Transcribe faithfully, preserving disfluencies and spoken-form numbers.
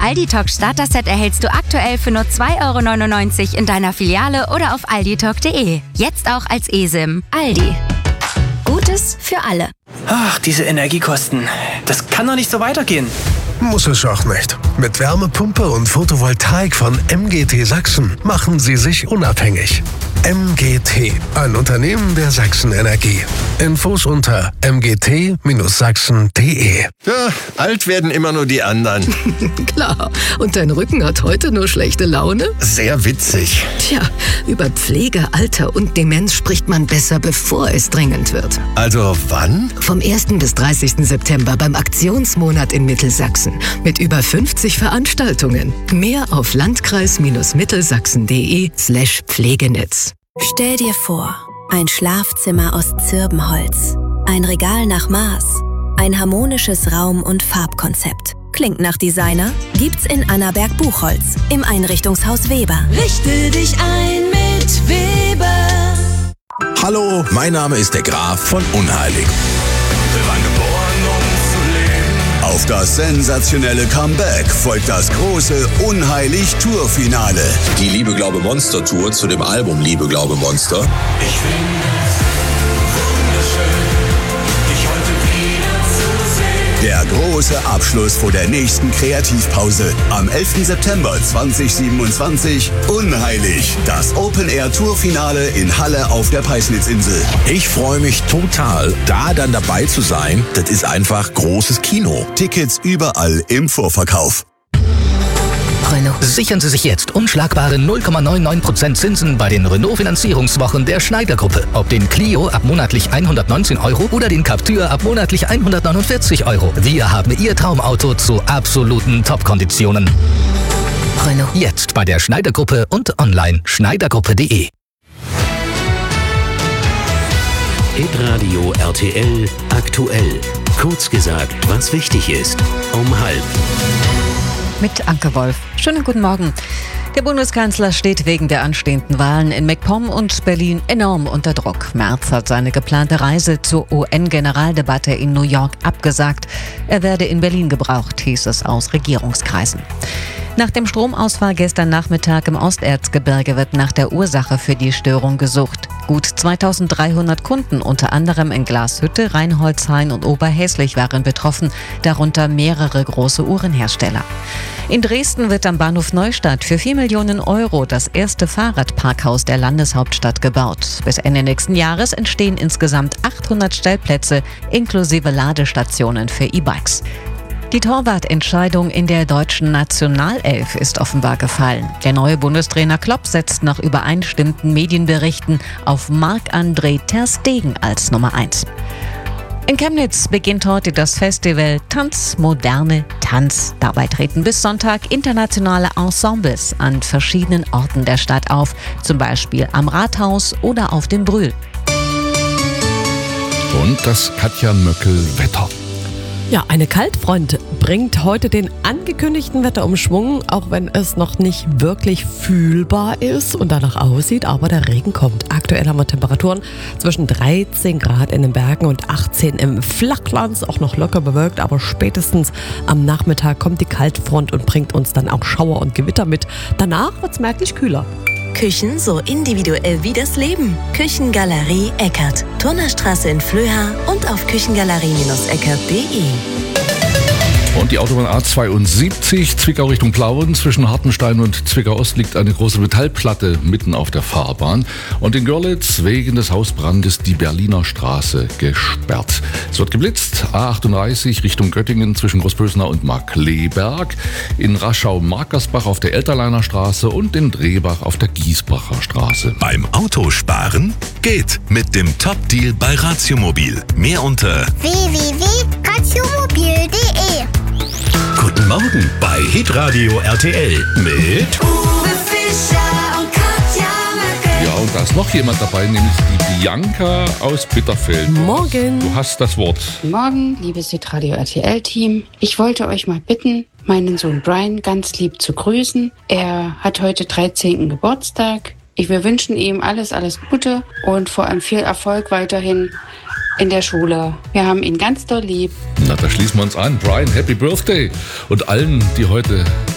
Aldi-Talk Starter-Set erhältst du aktuell für nur zwei Euro neunundneunzig in deiner Filiale oder auf alditalk punkt de. Jetzt auch als eSIM. Aldi. Gutes für alle. Ach, diese Energiekosten. Das kann doch nicht so weitergehen. Muss es auch nicht. Mit Wärmepumpe und Photovoltaik von M G T Sachsen machen Sie sich unabhängig. M G T, ein Unternehmen der Sachsen Energie. Infos unter m g t sachsen punkt de. Ja, alt werden immer nur die anderen. Klar. Und dein Rücken hat heute nur schlechte Laune? Sehr witzig. Tja, über Pflege, Alter und Demenz spricht man besser, bevor es dringend wird. Also wann? Vom ersten bis dreißigsten September beim Aktionsmonat in Mittelsachsen. Mit über fünfzig Veranstaltungen. Mehr auf landkreis-mittelsachsen.de slash Pflegenetz. Stell dir vor, ein Schlafzimmer aus Zirbenholz, ein Regal nach Maß, ein harmonisches Raum- und Farbkonzept. Klingt nach Designer? Gibt's in Annaberg Buchholz im Einrichtungshaus Weber. Richte dich ein mit Weber. Hallo, mein Name ist der Graf von Unheilig. Wir waren geboren, um zu leben. Auf das sensationelle Comeback folgt das große Unheilig-Tour-Finale. Die Liebe, Glaube, Monster-Tour zu dem Album Liebe, Glaube, Monster. Ich finde es wunderschön, dich heute wieder zu sehen. Der große Abschluss vor der nächsten Kreativpause. Am elften September zweitausendsiebenundzwanzig. Unheilig. Das Open-Air-Tour-Finale in Halle auf der Peisnitzinsel. Ich freue mich total, da dann dabei zu sein. Das ist einfach großes Kino. Tickets überall im Vorverkauf. Renault. Sichern Sie sich jetzt unschlagbare null Komma neunundneunzig Prozent Zinsen bei den Renault-Finanzierungswochen der Schneider-Gruppe. Ob den Clio ab monatlich hundertneunzehn Euro oder den Captur ab monatlich hundertneunundvierzig Euro. Wir haben Ihr Traumauto zu absoluten Top-Konditionen. Renault. Jetzt bei der Schneider-Gruppe und online schneidergruppe punkt de. Hitradio R T L aktuell. Kurz gesagt, was wichtig ist. Um halb. Mit Anke Wolf. Schönen guten Morgen. Der Bundeskanzler steht wegen der anstehenden Wahlen in MacPom und Berlin enorm unter Druck. Merz hat seine geplante Reise zur U N-Generaldebatte in New York abgesagt. Er werde in Berlin gebraucht, hieß es aus Regierungskreisen. Nach dem Stromausfall gestern Nachmittag im Osterzgebirge wird nach der Ursache für die Störung gesucht. Gut zweitausenddreihundert Kunden, unter anderem in Glashütte, Reinholdshain und Oberhäslich, waren betroffen, darunter mehrere große Uhrenhersteller. In Dresden wird am Bahnhof Neustadt für vier Millionen Euro das erste Fahrradparkhaus der Landeshauptstadt gebaut. Bis Ende nächsten Jahres entstehen insgesamt achthundert Stellplätze inklusive Ladestationen für E-Bikes. Die Torwartentscheidung in der deutschen Nationalelf ist offenbar gefallen. Der neue Bundestrainer Klopp setzt nach übereinstimmenden Medienberichten auf Marc-André ter Stegen als Nummer eins. In Chemnitz beginnt heute das Festival Tanz, Moderne Tanz. Dabei treten bis Sonntag internationale Ensembles an verschiedenen Orten der Stadt auf, zum Beispiel am Rathaus oder auf dem Brühl. Und das Katja Möckel-Wetter. Ja, eine Kaltfront bringt heute den angekündigten Wetterumschwung, auch wenn es noch nicht wirklich fühlbar ist und danach aussieht, aber der Regen kommt. Aktuell haben wir Temperaturen zwischen dreizehn Grad in den Bergen und achtzehn im Flachland, auch noch locker bewölkt, aber spätestens am Nachmittag kommt die Kaltfront und bringt uns dann auch Schauer und Gewitter mit. Danach wird es merklich kühler. Küchen so individuell wie das Leben. Küchengalerie Eckert. Turnerstraße in Flöha und auf küchengalerie eckert punkt de. Und die Autobahn A zweiundsiebzig, Zwickau Richtung Plauen. Zwischen Hartenstein und Zwickau Ost liegt eine große Metallplatte mitten auf der Fahrbahn. Und in Görlitz wegen des Hausbrandes die Berliner Straße gesperrt. Es wird geblitzt. A achtunddreißig Richtung Göttingen zwischen Großbösner und Markleberg. In Raschau-Markersbach auf der Elterleiner Straße und in Drehbach auf der Giesbacher Straße. Beim Autosparen geht mit dem Top-Deal bei Ratiomobil. Mehr unter w w w punkt ratiomobil punkt de. Guten Morgen bei Hitradio R T L mit Uwe Fischer und Katja Möckel. Ja, und da ist noch jemand dabei, nämlich die Bianca aus Bitterfeld. Morgen. Du hast das Wort. Morgen, liebes Hitradio R T L-Team. Ich wollte euch mal bitten, meinen Sohn Brian ganz lieb zu grüßen. Er hat heute dreizehnten Geburtstag. Ich, wir wünschen ihm alles, alles Gute und vor allem viel Erfolg weiterhin in der Schule. Wir haben ihn ganz doll lieb. Na, da schließen wir uns an. Brian, Happy Birthday. Und allen, die heute